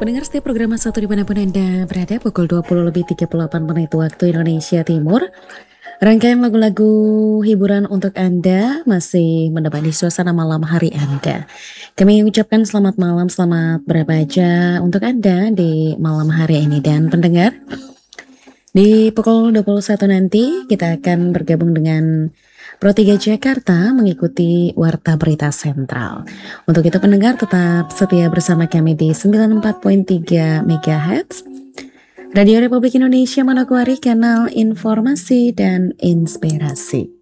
Pendengar setiap program satu dimanapun Anda berada, pukul 20:38 waktu Indonesia Timur. Rangkaian lagu-lagu hiburan untuk Anda masih menemani suasana malam hari Anda. Kami ucapkan selamat malam, selamat berbahagia untuk Anda di malam hari ini. Dan pendengar, di pukul 21 nanti kita akan bergabung dengan Pro 3 Jakarta mengikuti Warta Berita Sentral. Untuk itu pendengar tetap setia bersama kami di 94.3 MHz Radio Republik Indonesia Manokwari, kanal informasi dan inspirasi.